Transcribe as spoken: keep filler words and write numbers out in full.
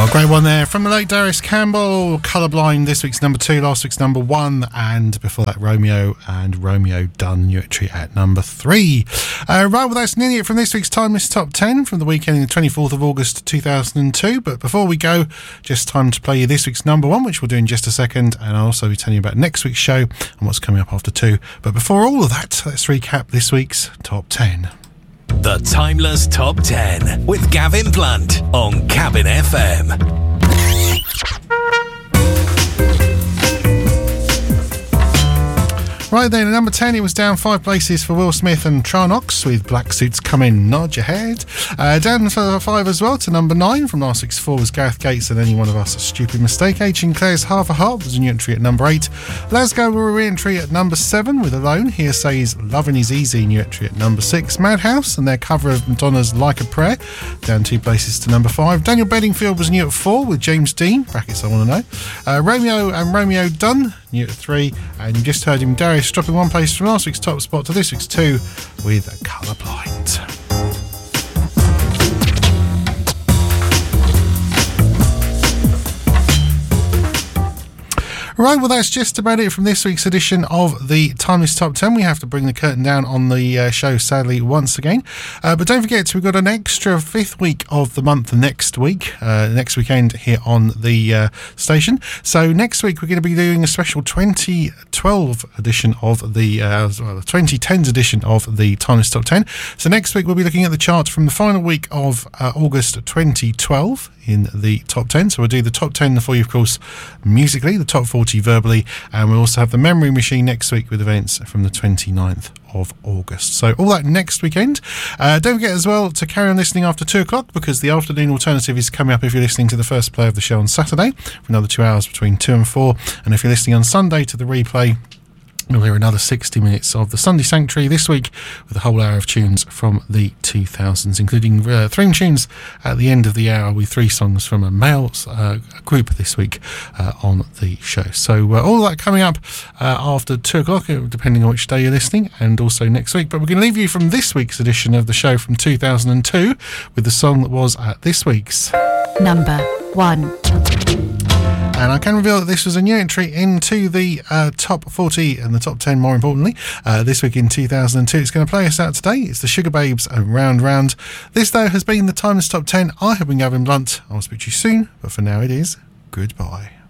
Great one there from the late Darius Campbell. Colourblind, this week's number two, last week's number one, and before that Romeo and Romeo Dunn, New Entry at number three. Uh, right, well that's nearly it from this week's Timeless Top ten from the weekend the twenty-fourth of August two thousand two. But before we go, just time to play you this week's number one, which we'll do in just a second, and I'll also be telling you about next week's show and what's coming up after two. But before all of that, let's recap this week's Top ten. The Timeless Top ten with Gavin Blunt on Cabin F M. Right then, at number ten, it was down five places for Will Smith and Tranox with Black Suits Come In, Nod Your Head. Uh, down for five as well to number nine from last week's four was Gareth Gates and Any One of Us, A Stupid Mistake. H and Claire's Half a Heart was a new entry at number eight. Lasgo were a re-entry at number seven with Alone. Hearsay's Lovin' Is Easy, new entry at number six. Madhouse and their cover of Madonna's Like a Prayer, down two places to number five. Daniel Bedingfield was new at four with James Dean, brackets I want to know. Uh, Romeo and Romeo Dunn, new at three, and you just heard him, Darius, dropping one place from last week's top spot to this week's two with Colourblind. Right, well that's just about it from this week's edition of the Timeless Top ten. We have to bring the curtain down on the uh, show, sadly, once again. Uh, but don't forget, we've got an extra fifth week of the month next week, uh, next weekend here on the uh, station. So next week we're going to be doing a special twenty twelve edition of the, uh, well, the twenty tens edition of the Timeless Top ten. So next week we'll be looking at the charts from the final week of uh, August twenty twelve in the top ten. So we'll do the top ten for you, of course, musically, the top forty verbally, and we'll also have the memory machine next week with events from the twenty-ninth of August. So all that next weekend. Uh, don't forget as well to carry on listening after two o'clock, because the afternoon alternative is coming up if you're listening to the first play of the show on Saturday for another two hours between two and four, and if you're listening on Sunday to the replay, we'll hear another sixty minutes of the Sunday Sanctuary this week with a whole hour of tunes from the two thousands, including uh, three tunes at the end of the hour with three songs from a male uh, group this week uh, on the show. So uh, all that coming up uh, after two o'clock, depending on which day you're listening, and also next week. But we're going to leave you from this week's edition of the show from two thousand two with the song that was at this week's number one. And I can reveal that this was a new entry into the uh, top forty and the top ten, more importantly, uh, this week in two thousand two. It's going to play us out today. It's the Sugar Babes and Round Round. This, though, has been the Timeless Top ten. I have been Gavin Blunt. I'll speak to you soon, but for now it is goodbye.